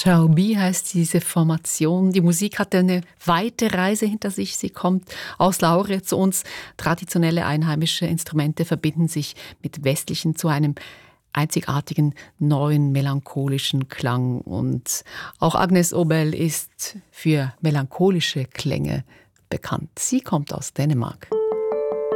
Xiaobi heißt diese Formation. Die Musik hat eine weite Reise hinter sich. Sie kommt aus Laure zu uns. Traditionelle einheimische Instrumente verbinden sich mit westlichen zu einem einzigartigen, neuen, melancholischen Klang. Und auch Agnes Obel ist für melancholische Klänge bekannt. Sie kommt aus Dänemark.